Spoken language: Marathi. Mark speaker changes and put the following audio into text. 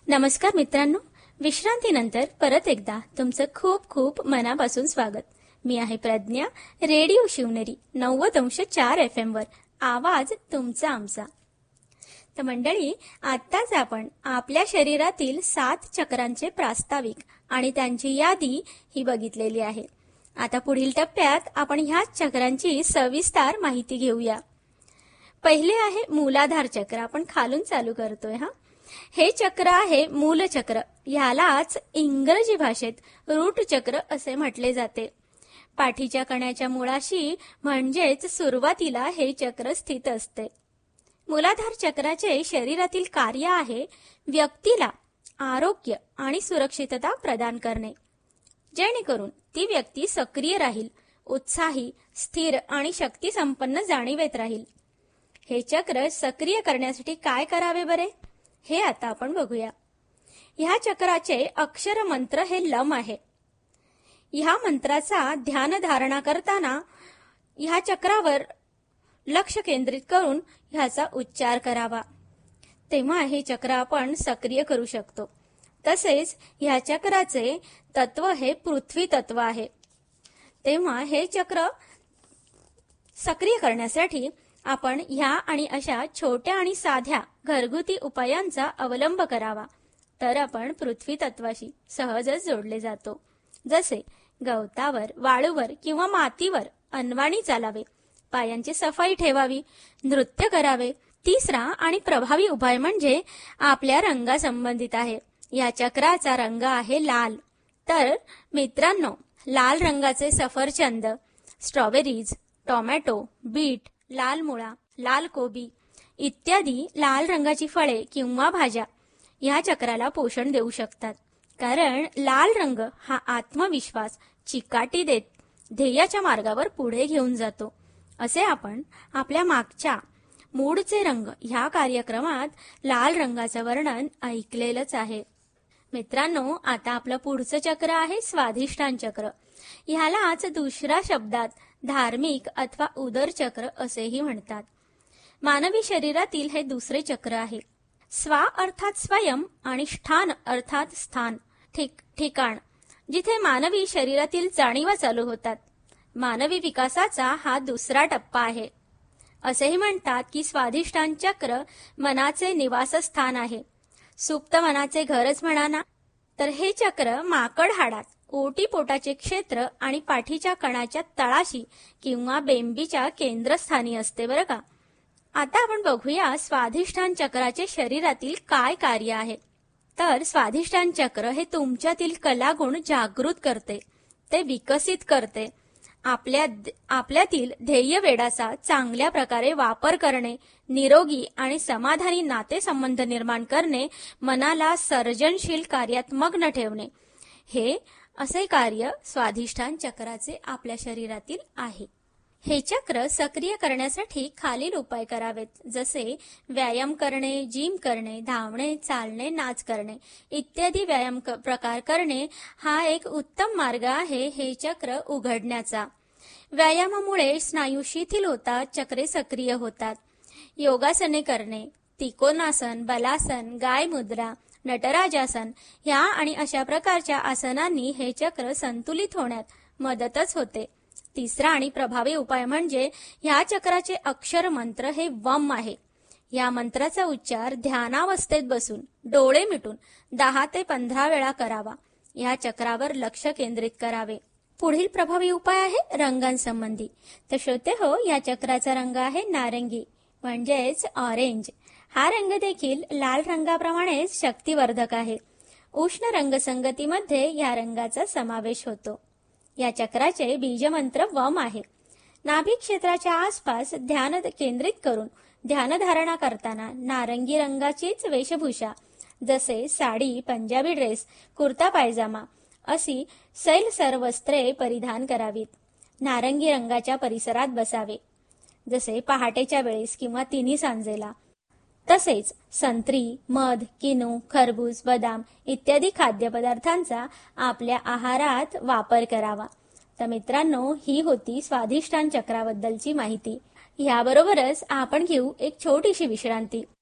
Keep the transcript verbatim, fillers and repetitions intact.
Speaker 1: नमस्कार मित्रांनो, विश्रांतीनंतर परत एकदा तुमचं खूप खूप मनापासून स्वागत. मी आहे प्रज्ञा. रेडिओ शिवनेरी नव्वद अंश चार एफ एम वर आवाज तुमचा आमचा. तर मंडळी, आत्ताच आपण आपल्या शरीरातील सात चक्रांचे प्रास्ताविक आणि त्यांची यादी ही बघितलेली आहे. आता पुढील टप्प्यात आपण ह्या चक्रांची सविस्तर माहिती घेऊया. पहिले आहे मूलाधार चक्र. आपण खालून चालू करतोय. हा हे चक्र आहे मूल चक्र. ह्यालाच इंग्रजी भाषेत रूट चक्र असे म्हटले जाते. पाठीच्या कण्याच्या मुळाशी म्हणजेच सुरुवातीला हे चक्र स्थित असते. मूलाधार चक्राचे शरीरातील कार्य आहे व्यक्तीला आरोग्य आणि सुरक्षितता प्रदान करणे, जेणेकरून ती व्यक्ती सक्रिय राहील, उत्साही, स्थिर आणि शक्ती संपन्न जाणीवेत राहील. हे चक्र सक्रिय करण्यासाठी काय करावे बरे, हे आता आपण बघूया. ह्या चक्राचे अक्षर मंत्र हे लम आहे. ह्या मंत्राचा ध्यान धारणा करताना ह्या चक्रावर लक्ष केंद्रित करून ह्याचा उच्चार करावा, तेव्हा हे चक्र आपण सक्रिय करू शकतो. तसेच ह्या चक्राचे तत्व हे पृथ्वी तत्व आहे. तेव्हा हे चक्र सक्रिय करण्यासाठी आपण ह्या आणि अशा छोट्या आणि साध्या घरगुती उपायांचा अवलंब करावा, तर आपण पृथ्वी तत्वाशी सहजच जोडले जातो. जसे गवतावर, वाळूवर किंवा मातीवर अनवाणी चालावे, पायांची सफाई ठेवावी, नृत्य करावे. तिसरा आणि प्रभावी उपाय म्हणजे आपल्या रंगासंबंधित आहे. या चक्राचा रंग आहे लाल. तर मित्रांनो, लाल रंगाचे सफरचंद, स्ट्रॉबेरीज, टोमॅटो, बीट, लाल मुळा, लाल कोबी इत्यादी लाल रंगाची फळे किंवा भाज्या या चक्राला पोषण देऊ शकतात. कारण लाल रंग हा आत्मविश्वास, चिकाटी देत ध्येयाच्या मार्गावर पुढे घेऊन जातो. असे आपण आपल्या मागच्या मूडचे रंग ह्या कार्यक्रमात लाल रंगाचं वर्णन ऐकलेलंच आहे. मित्रांनो, आता आपलं पुढचं चक्र आहे स्वाधिष्ठान चक्र. ह्यालाच दुसऱ्या शब्दात धार्मिक अथवा उदर चक्र असेही म्हणतात. मानवी शरीरातील हे दुसरे चक्र आहे. स्वा अर्थात स्वयं आणि ष्ठान अर्थात स्थान, ठिक ठिकाण, जिथे मानवी शरीरातील जाणीवा चालू होतात. मानवी विकासाचा हा दुसरा टप्पा आहे. असेही म्हणतात की स्वाधिष्ठान चक्र मनाचे निवासस्थान आहे. सुप्त मनाचे घरच म्हणा ना. तर हे चक्र माकड हाडात ओटीपोटाचे क्षेत्र आणि पाठीच्या कणाच्या तळाशी किंवा बेंबीच्या केंद्रस्थानी असते बरं का. आता आपण बघूया स्वाधिष्ठान चक्राचे शरीरातील काय कार्य आहे. तर स्वाधिष्ठान चक्र हे तुमच्यातील कलागुण जागृत करते, ते विकसित करते. आपल्या आपल्यातील ध्येय वेडाचा चांगल्या प्रकारे वापर करणे, निरोगी आणि समाधानी नातेसंबंध निर्माण करणे, मनाला सर्जनशील कार्यात मग्न ठेवणे, हे असे कार्य स्वाधिष्ठान चक्राचे आपल्या शरीरातील आहे. हे चक्र सक्रिय करण्यासाठी खालील उपाय करावेत. जसे व्यायाम करणे, जिम करणे, धावणे, चालणे, नाच करणे इत्यादी व्यायाम प्रकार करणे हा एक उत्तम मार्ग आहे हे चक्र उघडण्याचा. व्यायामामुळे स्नायू शिथिल होतात, चक्रे सक्रिय होतात. योगासने करणे, त्रिकोणासन, बलासन, गाय मुद्रा, नटराजासन ह्या आणि अशा प्रकारच्या आसनांनी हे चक्र संतुलित होण्यात मदतच होते. तिसरा आणि प्रभावी उपाय म्हणजे ह्या चक्राचे अक्षर मंत्र हे वम आहे. या मंत्राचा उच्चार ध्यानावस्थेत बसून डोळे मिटून दहा ते पंधरा वेळा करावा. या चक्रावर लक्ष केंद्रित करावे. पुढील प्रभावी उपाय आहे रंगांसंबंधी. तर श्रोते हो, या चक्राचा रंग आहे नारंगी म्हणजेच ऑरेंज. हा रंग देखील लाल रंगाप्रमाणेच शक्तिवर्धक आहे. उष्ण रंगसंगतीमध्ये या रंगाचा समावेश होतो. या चक्राचे बीजमंत्र वम आहे. नाभी क्षेत्राच्या आसपास ध्यान केंद्रित करून ध्यानधारणा करताना नारंगी रंगाचीच वेशभूषा जसे साडी, पंजाबी ड्रेस, कुर्ता पायजामा अशी सैलसर वस्त्रे परिधान करावीत. नारंगी रंगाच्या परिसरात बसावे, जसे पहाटेच्या वेळेस किंवा तिन्ही सांजेला. तसेच संत्री, मध, किनू, खरबूज, बदाम इत्यादी खाद्यपदार्थांचा आपल्या आहारात वापर करावा. तर मित्रांनो, ही होती स्वाधिष्ठान चक्राबद्दलची माहिती. याबरोबरच आपण घेऊ एक छोटीशी विश्रांती.